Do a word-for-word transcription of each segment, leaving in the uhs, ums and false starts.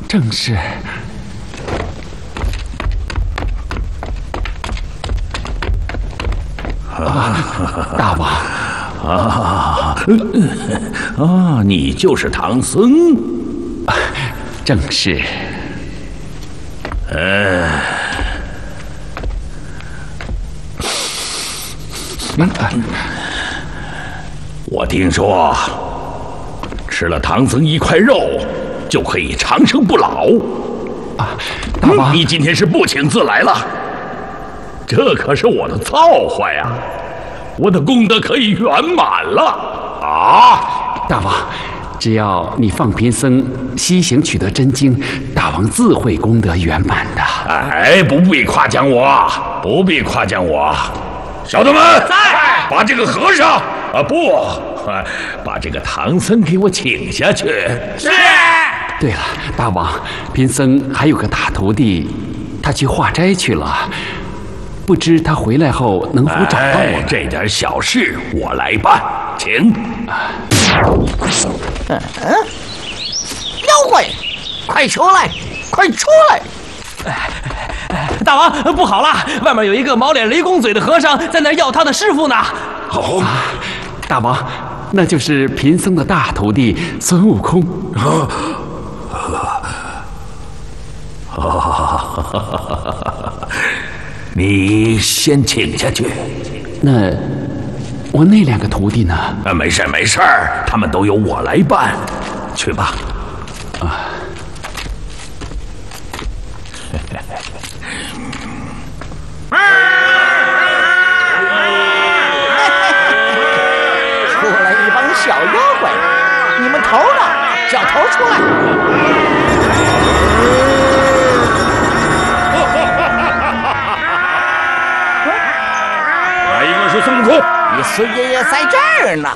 正是。啊，大王。 啊啊！你就是唐僧？ 正是。 呃。 嗯。 我听说，吃了唐僧一块肉，就可以长生不老。 啊，大王， 嗯、你今天是不请自来了？这可是我的造化呀！我的功德可以圆满了啊！ 大王，只要你放贫僧西行取得真经，大王自会功德圆满的。 哎，不必夸奖我，不必夸奖我。小的们， 在， 把这个和尚啊不，把这个唐僧给我请下去。 是。 对了，大王，贫僧还有个大徒弟，他去化斋去了。不知他回来后能否找到我、 哎？这点小事我来办，请。 嗯，妖怪，快出来，快出来！ 大王，不好了，外面有一个毛脸雷公嘴的和尚在那儿要他的师傅呢。 哦， 啊，大王，那就是贫僧的大徒弟孙悟空。 啊你先请下去。 那我那两个徒弟呢？ 啊，没事没事，他们都由我来办。去吧。 啊。 出来一帮小妖怪，你们头呢？叫头出来！ 哪一个是孙悟空？ 你孙爷爷在这儿呢。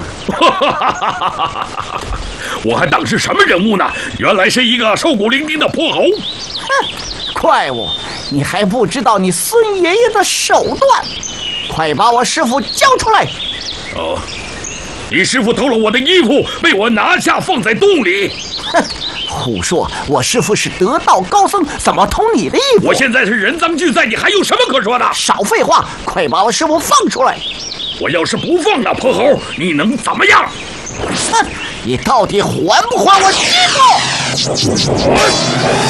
我还当是什么人物呢？原来是一个瘦骨伶仃的泼猴。 哼，怪物，你还不知道你孙爷爷的手段？快把我师傅交出来！ 哦，你师傅偷了我的衣服，被我拿下放在洞里。 哼，胡说！我师傅是得道高僧，怎么偷你的衣服？ 我现在是人赃俱在，你还有什么可说的？ 少废话，快把我师傅放出来！ 我要是不放那泼猴，你能怎么样？ 哼，你到底还不还我衣服？